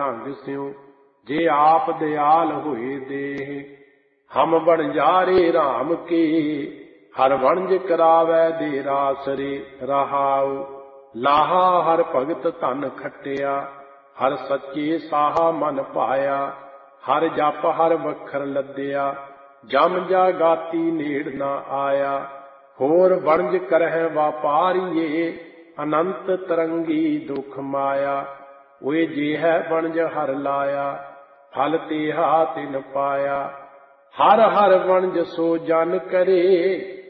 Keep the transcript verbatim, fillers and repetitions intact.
रंग स्यों, जे आप दयाल होए देह। हम बनजारे राम के, हर वणज करावै दे रासरे। रहाऊ लाहा हर भगत धन खटिया, हर सच्चे साहा मन पाया। हर जप हर वखर लद्या, जम जा गाती नेड़ ना आया। होर वणज करह वापारीए, अनंत तरंगी दुख माया। ओए जे है वणज हर लाया, फल तेहा तिन पाया। हर हर वणज सो जन करे,